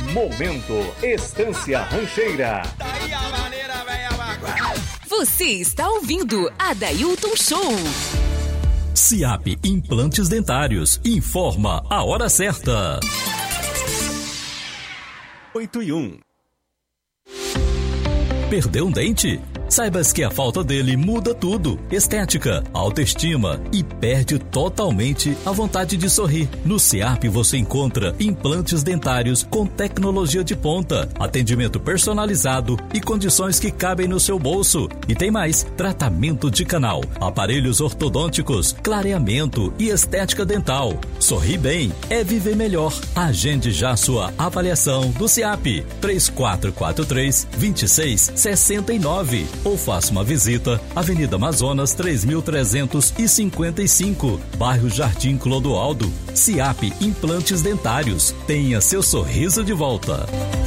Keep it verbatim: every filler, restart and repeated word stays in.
Momento Estância Rancheira. Você está ouvindo Adailton Show. SIAP Implantes Dentários informa a hora certa. oito e um. Perdeu um dente? Saibas que a falta dele muda tudo. Estética, autoestima e perde totalmente a vontade de sorrir. No SIAP você encontra implantes dentários com tecnologia de ponta, atendimento personalizado e condições que cabem no seu bolso. E tem mais, tratamento de canal, aparelhos ortodônticos, clareamento e estética dental. Sorrir bem é viver melhor. Agende já sua avaliação do SIAP. três quatro quatro três, dois seis seis nove ou faça uma visita, Avenida Amazonas três mil trezentos e cinquenta e cinco, bairro Jardim Clodoaldo. SIAP Implantes Dentários. Tenha seu sorriso de volta.